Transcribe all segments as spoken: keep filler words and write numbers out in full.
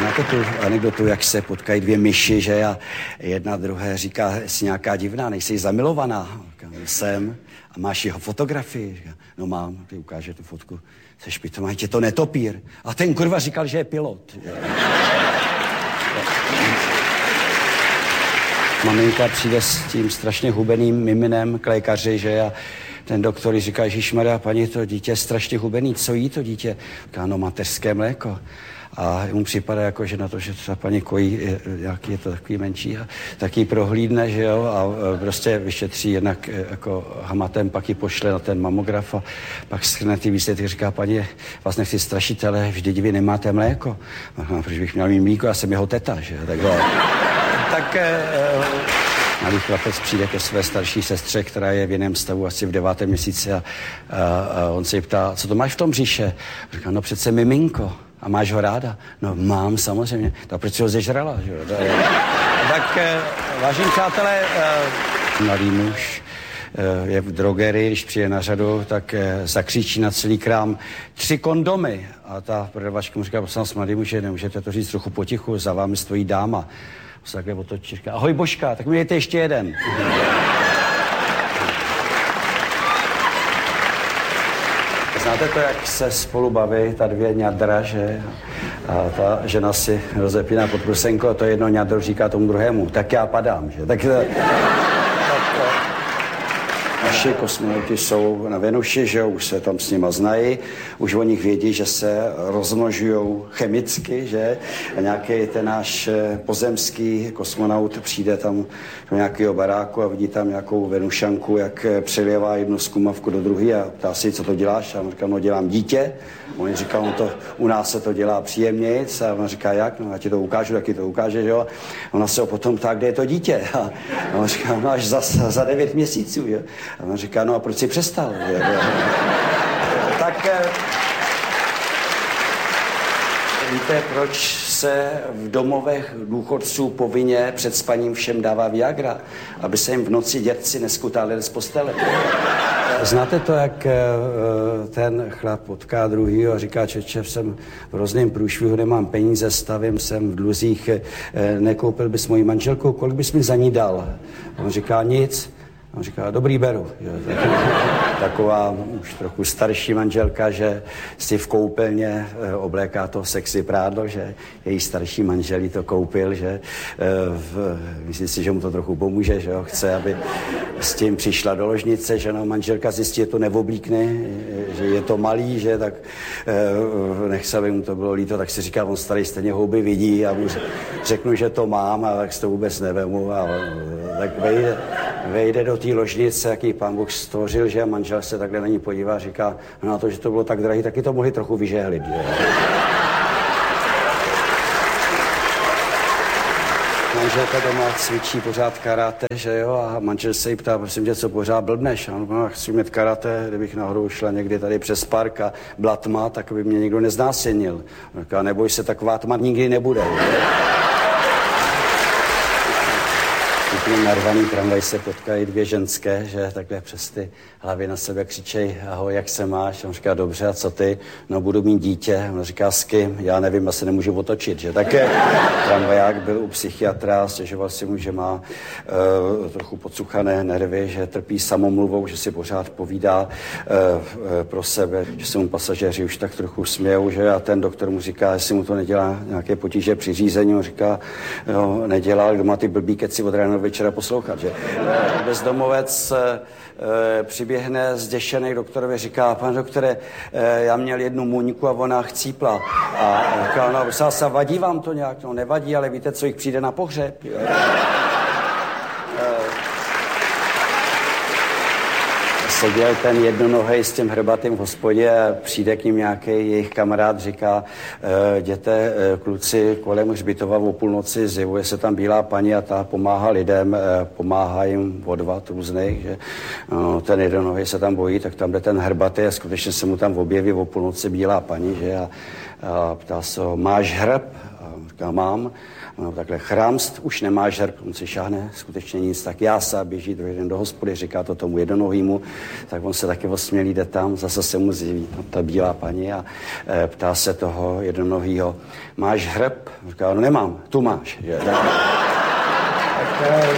Znáte tu anekdotu, jak se potkají dvě myši, že a jedna druhé říká, jsi nějaká divná, nejsi zamilovaná. Říkám, jsem. A máš jeho fotografii? Říká, no mám, ty ukáže tu fotku. Seš pitomá, tě to netopír. A ten kurva říkal, že je pilot. Maminka přijde s tím strašně hubeným miminem k lékaři, že a ten doktor říká, ježišmarja, paní, to dítě je strašně hubený, co jí to dítě? Říká, no mateřské mléko. A mu připadá jako, že na to, že ta paní kojí, jak je to takový menší, a tak ji prohlídne, že jo, a prostě vyšetří jednak jako hamatem, pak ji pošle na ten mamograf a pak shrne ty výsledky, říká, paní, vás nechci strašit, ale vždyť vy nemáte mléko. A proč bych měl mít mlíko, já jsem jeho teta, že jo, tak bylo. Tak eh, malý chlapec přijde ke své starší sestře, která je v jiném stavu asi v devátém měsíci a, a, a on se jí ptá, co to máš v tom břiše? Říká, no přece miminko. A máš ho ráda? No mám, samozřejmě. Tak proč jsi ho zežrala? Že? Tak, eh, vážení přátelé, eh, mladý muž eh, je v drogerii, když přijde na řadu, tak eh, zakřičí na celý krám tři kondomy. A ta prodavačka mu říká, prosím vás, mladý muže, nemůžete to říct trochu potichu, za vámi stojí dáma. Se takhle otočí, říká, ahoj Božka, tak mi dejte ještě jeden. Znáte to, jak se spolu baví ta dvě ňadra, že? A ta žena si rozepíná pod prusenko a to jedno ňadro říká tomu druhému, tak já padám, že? Tak, tak naši kosmonauti jsou na Venuši, že už se tam s nima znají, už o nich vědí, že se rozmnožují chemicky, že? A nějaký ten náš pozemský kosmonaut přijde tam do nějakého baráku a vidí tam nějakou Venušanku, jak přelévá jednu zkumavku do druhé a ptá si, co to děláš? A on říká, no dělám dítě. A on říká, no to, u nás se to dělá příjemnějc. A on říká, jak? No já ti to ukážu, tak ti to ukáže, že jo? A ona se ho potom ptá, kde je to dítě? A on říká, no až za, za devět měsíců, jo? A on říká, no a proč jsi přestal? Tak víte, proč se v domovech důchodců povinně před spaním všem dává Viagra? Aby se jim v noci dětci neskutálili z postele. Znáte to, jak ten chlap potká druhýho a říká, čeče, jsem v hrozném průšvihu, nemám peníze, stavím, jsem v dluzích, nekoupil bys moji manželku, kolik bys mi za ní dal? A on říká, nic. On říká, dobrý, beru. Taková už trochu starší manželka, že si v koupelně obléká to sexy prádlo, že její starší manžel jí to koupil, že myslí si, že mu to trochu pomůže, že jo, chce, aby s tím přišla do ložnice, že no, manželka zjistí, že to neoblíkne, že je to malý, že tak nechce, aby mu to bylo líto, tak si říká, on starý stejně houby vidí a mu řeknu, že to mám, a tak si to vůbec nevemu a tak vejde, vejde do té ložnice, jaký pán Bůh stvořil, že manžel se takhle na ní podívá a říká, no na to, že to bylo tak drahý, taky to mohli trochu vyžehlit. Že? Manželka doma cvičí pořád karate, že jo, a manžel se jí ptá, prosím tě, co pořád blbneš? A no, chci mít karate, kdybych nahoru šla někdy tady přes park a byla tma, tak by mě nikdo neznásilnil. A neboj se, taková tma nikdy nebude. Narvaný tramvaj se potkají dvě ženské, že takhle přes ty hlavy na sebe křičej, ahoj, jak se máš? On říká, dobře, a co ty? No, budu mít dítě. On říká, s kým? Já nevím, asi nemůžu otočit, že? Tak tramvaják byl u psychiatra, stěžoval si mu, že má uh, trochu podsuchané nervy, že trpí samomluvou, že si pořád povídá uh, uh, pro sebe, že se mu pasažéři už tak trochu smějou, že? A ten doktor mu říká, jestli mu to nedělá nějaké potíže při řízení. On říká, jo, nedělá, kdo má ty blbý keci od rána do večera poslouchat, že? Bezdomovec e, přiběhne zděšený doktorovi, říká, pane doktore, e, já měl jednu muňku a ona chcípla. A říká, no, se vadí vám to nějak? No, nevadí, ale víte, co jich přijde na pohřeb? Jo? Seděl ten jednonohej s tím hrbatým v hospodě a přijde k ním nějaký jejich kamarád, říká, jděte kluci kolem hřbitova o půlnoci, zjevuje se tam bílá paní a ta pomáhá lidem, pomáhá jim odvat různých, že no, ten jednonohej se tam bojí, tak tam jde ten hrbatý a skutečně se mu tam objeví o půlnoci bílá paní, že a A ptá se ho, máš hrb? A říká, mám. No, takhle chrámst, už nemáš hrb, on si šáhne, skutečně nic, tak jása, běží druhý den do hospody, říká to tomu jednonohýmu, tak on se taky osmělý, jde tam, zase se mu zjeví ta bílá paní a e, ptá se toho jednonohýho, máš hrb? Říká, no nemám, tu máš. Že? Tak, tak,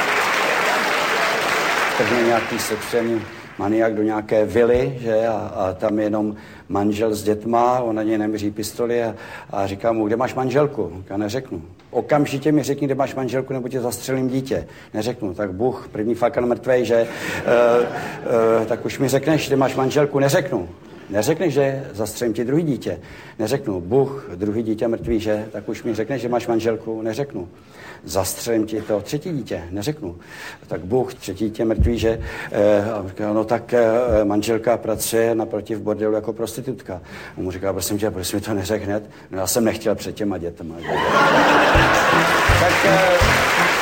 trhne nějaký sexuální maniak do nějaké vily, že, a, a tam jenom manžel s dětma, on na něj nemíří pistoli a, a říká mu, kde máš manželku? Já neřeknu. Okamžitě mi řekni, kde máš manželku, nebo tě zastřelím dítě. Neřeknu, tak Bůh, první fakan mrtvej, že, uh, uh, tak už mi řekneš, kde máš manželku, neřeknu. Neřekneš, že zastřelím ti druhý dítě. Neřeknu, Bůh, druhý dítě mrtvý, že, tak už mi řekneš, že máš manželku, neřeknu. Zastřelím ti to třetí dítě, neřeknu. Tak Bůh, třetí dítě mrtvý, že, eh, no tak eh, manželka pracuje naproti v bordelu jako prostitutka. On mu říká, prosím tě, proč mi to neřeknet? No já jsem nechtěl před těma dětma. tak... Eh,